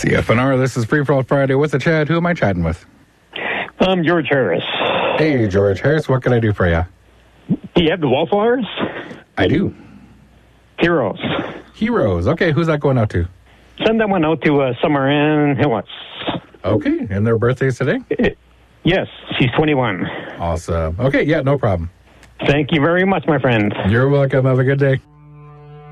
CFNR, this is Free For All Friday with the Chad. Who am I chatting with? George Harris. Hey, George Harris, what can I do for you? Do you have the Wallflowers? I do. Heroes. Heroes. Okay, who's that going out to? Send that one out to Summer Ann Hillis. Okay, and their birthday's today? Yes, she's 21. Awesome. Okay, yeah, no problem. Thank you very much, my friend. You're welcome. Have a good day.